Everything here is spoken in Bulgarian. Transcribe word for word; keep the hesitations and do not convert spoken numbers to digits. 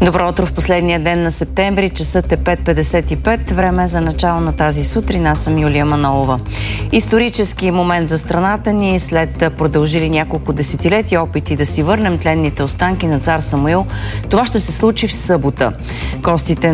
Добро утро в последния ден на септември. Часът е пет петдесет и пет. Време за начало на тази сутрин. Аз съм Юлия Манолова. Исторически момент за страната ни. След продължили няколко десетилетия опити да си върнем тленните останки на цар Самуил, това ще се случи в събота. Костите